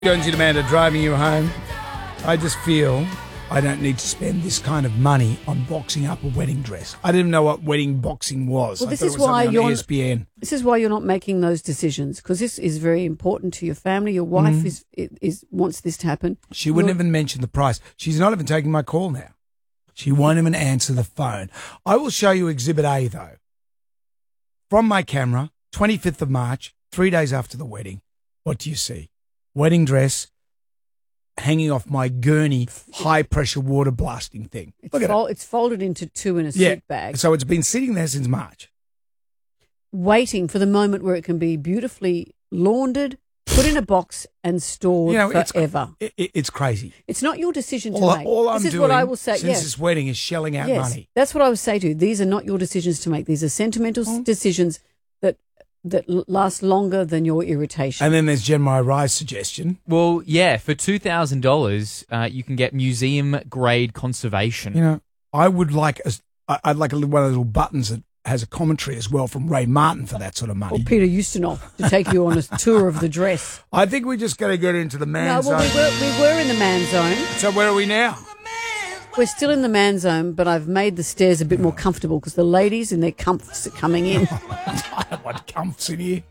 Jonesy and Amanda driving you home. I just feel I don't need to spend this kind of money on boxing up a wedding dress. I didn't even know what wedding boxing was. Well, I this thought is it was why something on ESPN. This is why you're not making those decisions, because this is very important to your family. Your wife is wants this to happen. She wouldn't even mention the price. She's not even taking my call now. She won't even answer the phone. I will show you Exhibit A, though. From my camera, 25th of March, 3 days after the wedding. What do you see? Wedding dress hanging off my gurney, high-pressure water blasting thing. Look at it. It's folded into two in a suit bag. So it's been sitting there since March. Waiting for the moment where it can be beautifully laundered, put in a box and stored forever. It's crazy. It's not your decision to make. All I'm this is doing what I will say. since this wedding is shelling out money. That's what I would say to you. These are not your decisions to make. These are sentimental decisions that last longer than your irritation. And then there's Jen Rye's suggestion. Well, yeah, for $2,000, you can get museum-grade conservation. You know, I'd like one of those little buttons that has a commentary as well from Ray Martin for that sort of money. Or Peter Ustinov to take you on a tour of the dress. I think we just got to get into the man zone. We were in the man zone. So where are we now? We're still in the man zone, but I've made the stairs a bit more comfortable because the ladies in their comfs are coming in. I don't want comfs in here.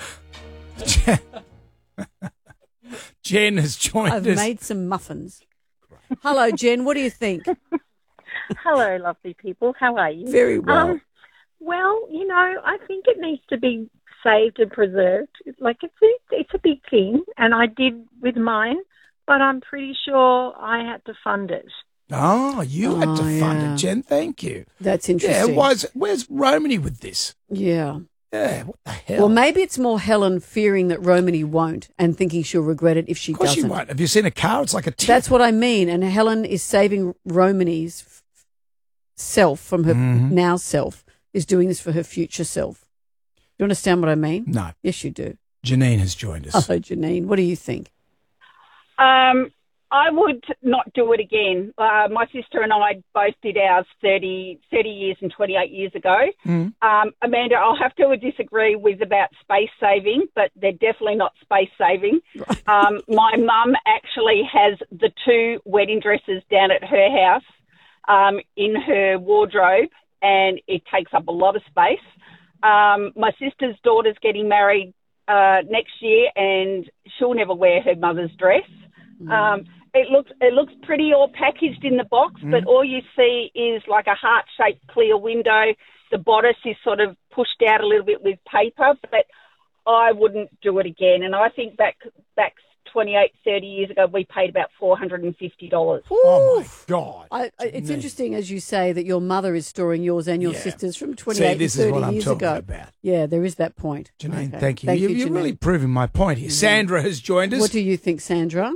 Jen has joined us. I've made some muffins. Hello, Jen. What do you think? Hello, lovely people. How are you? Very well. Well, I think it needs to be saved and preserved. Like, it's a big thing, and I did with mine, but I'm pretty sure I had to fund it. Oh, you had to fund it, Jen. Thank you. That's interesting. Yeah, where's Romany with this? Yeah. Yeah, what the hell? Well, maybe it's more Helen fearing that Romany won't and thinking she'll regret it if she doesn't. Of course she won't. Have you seen a car? It's like a tip. That's what I mean. And Helen is saving Romany's self from her now self, is doing this for her future self. Do you understand what I mean? No. Yes, you do. Janine has joined us. Hello, Janine. What do you think? I would not do it again. My sister and I both did ours 30 years and 28 years ago. Amanda, I'll have to disagree with about space saving, but they're definitely not space saving. My mum actually has the two wedding dresses down at her house in her wardrobe, and it takes up a lot of space. My sister's daughter's getting married next year, and she'll never wear her mother's dress. It looks pretty all packaged in the box, but all you see is like a heart-shaped clear window. The bodice is sort of pushed out a little bit with paper, but I wouldn't do it again. And I think back 28, 30 years ago, we paid about $450. Oh, my God. It's interesting, as you say, that your mother is storing yours and your sister's from 28 this and 30 is what I'm years talking ago. about. Yeah, there is that point. Janine, Okay. thank you. You're Janine. really proving my point here. Sandra has joined us. What do you think, Sandra?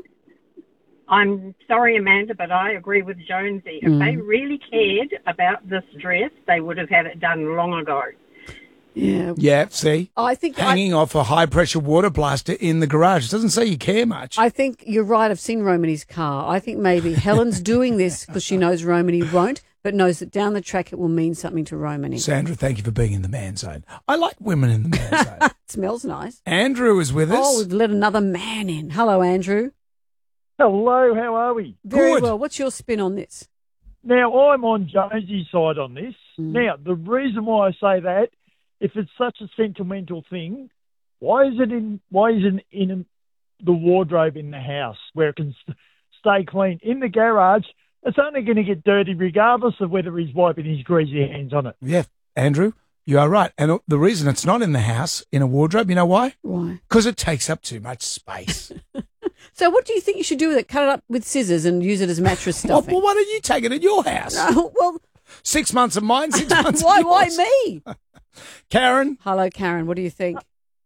I'm sorry, Amanda, but I agree with Jonesy. If they really cared about this dress, they would have had it done long ago. Yeah. Yeah, see? I think hanging off a high-pressure water blaster in the garage. It doesn't say you care much. I think you're right. I've seen Romany's car. I think maybe Helen's doing this because she knows Romany won't, but knows that down the track it will mean something to Romany. Sandra, thank you for being in the man zone. I like women in the man zone. It smells nice. Andrew is with us. Oh, we've let another man in. Hello, Andrew. Hello, how are we? Very Good. well. What's your spin on this? Now, I'm on Jonesy's side on this. Now, the reason why I say that, if it's such a sentimental thing, why isn't in the wardrobe in the house where it can stay clean? In the garage, it's only going to get dirty regardless of whether he's wiping his greasy hands on it. Yeah, Andrew, you are right. And the reason it's not in the house, in a wardrobe, you know why? Why? Because it takes up too much space. So what do you think you should do with it? Cut it up with scissors and use it as mattress stuffing? Well, why don't you take it at your house? Well, 6 months of mine, 6 months of why yours. me? Karen? Hello, Karen. What do you think?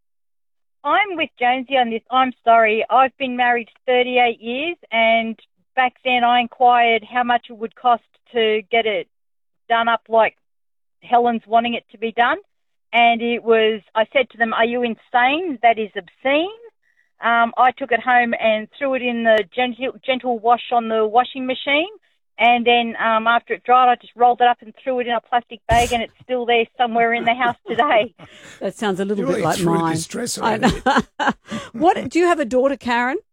I'm with Jonesy on this. I'm sorry. I've been married 38 years, and back then I inquired how much it would cost to get it done up like Helen's wanting it to be done. And I said to them, "Are you insane? That is obscene." I took it home and threw it in the gentle wash on the washing machine. And then after it dried, I just rolled it up and threw it in a plastic bag, and it's still there somewhere in the house today. That sounds a little You bit like threw mine. this dress I around know. What do you have a daughter, Karen?